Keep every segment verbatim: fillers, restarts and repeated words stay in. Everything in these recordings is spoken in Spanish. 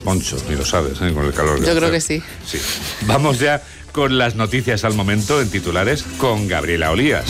Poncho, y lo sabes, ¿eh? Con el calor. Yo creo que sí. Sí. Vamos ya con las noticias al momento en titulares con Gabriela Olías.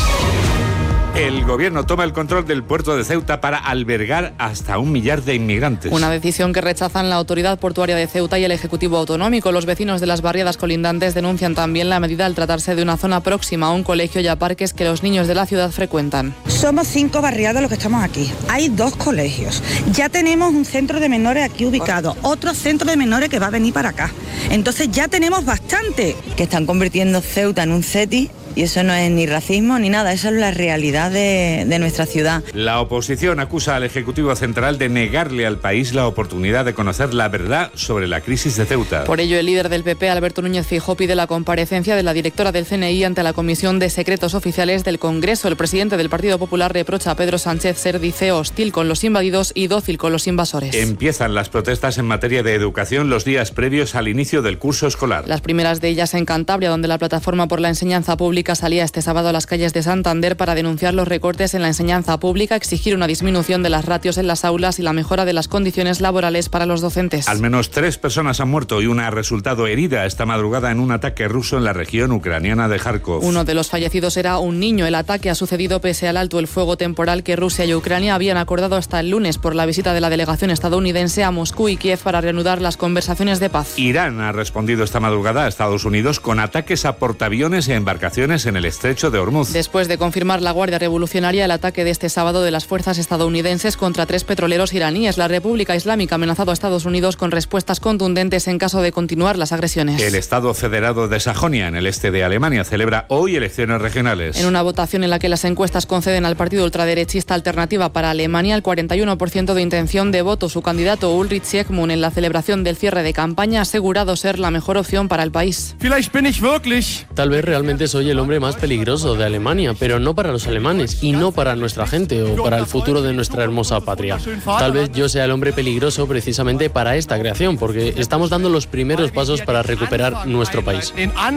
El gobierno toma el control del puerto de Ceuta para albergar hasta un millar de inmigrantes. Una decisión que rechazan la Autoridad Portuaria de Ceuta y el Ejecutivo Autonómico. Los vecinos de las barriadas colindantes denuncian también la medida al tratarse de una zona próxima a un colegio y a parques que los niños de la ciudad frecuentan. Somos cinco barriadas los que estamos aquí. Hay dos colegios. Ya tenemos un centro de menores aquí ubicado, otro centro de menores que va a venir para acá. Entonces ya tenemos bastante. Que están convirtiendo Ceuta en un CETI. Y eso no es ni racismo ni nada, eso es la realidad de, de nuestra ciudad. La oposición acusa al Ejecutivo Central de negarle al país la oportunidad de conocer la verdad sobre la crisis de Ceuta. Por ello, el líder del P P, Alberto Núñez Feijóo, pide la comparecencia de la directora del C N I ante la Comisión de Secretos Oficiales del Congreso. El presidente del Partido Popular reprocha a Pedro Sánchez ser, dice, hostil con los invadidos y dócil con los invasores. Empiezan las protestas en materia de educación los días previos al inicio del curso escolar. Las primeras de ellas en Cantabria, donde la Plataforma por la Enseñanza Pública salía este sábado a las calles de Santander para denunciar los recortes en la enseñanza pública, exigir una disminución de las ratios en las aulas y la mejora de las condiciones laborales para los docentes. Al menos tres personas han muerto y una ha resultado herida esta madrugada en un ataque ruso en la región ucraniana de Kharkov. Uno de los fallecidos era un niño. El ataque ha sucedido pese al alto el fuego temporal que Rusia y Ucrania habían acordado hasta el lunes por la visita de la delegación estadounidense a Moscú y Kiev para reanudar las conversaciones de paz. Irán ha respondido esta madrugada a Estados Unidos con ataques a portaaviones y embarcaciones en el estrecho de Hormuz. Después de confirmar la Guardia Revolucionaria el ataque de este sábado de las fuerzas estadounidenses contra tres petroleros iraníes, la República Islámica ha amenazado a Estados Unidos con respuestas contundentes en caso de continuar las agresiones. El Estado Federado de Sajonia, en el este de Alemania, celebra hoy elecciones regionales. En una votación en la que las encuestas conceden al partido ultraderechista Alternativa para Alemania el cuarenta y uno por ciento de intención de voto, su candidato Ulrich Ekman en la celebración del cierre de campaña ha asegurado ser la mejor opción para el país. Tal vez realmente soy el hombre más peligroso de Alemania, pero no para los alemanes y no para nuestra gente o para el futuro de nuestra hermosa patria. Tal vez yo sea el hombre peligroso precisamente para esta creación, porque estamos dando los primeros pasos para recuperar nuestro país.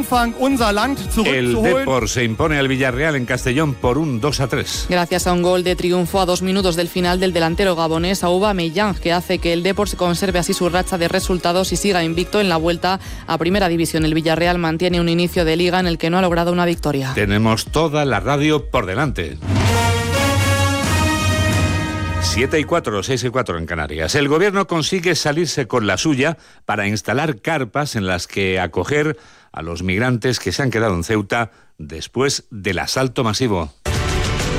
El Depor se impone al Villarreal en Castellón por un dos a tres. Gracias a un gol de triunfo a dos minutos del final del delantero gabonés Aubameyang, que hace que el Depor se conserve así su racha de resultados y siga invicto en la vuelta a Primera División. El Villarreal mantiene un inicio de liga en el que no ha logrado una victoria. Tenemos toda la radio por delante. siete y cuatro, seis y cuatro en Canarias. El gobierno consigue salirse con la suya para instalar carpas en las que acoger a los migrantes que se han quedado en Ceuta después del asalto masivo.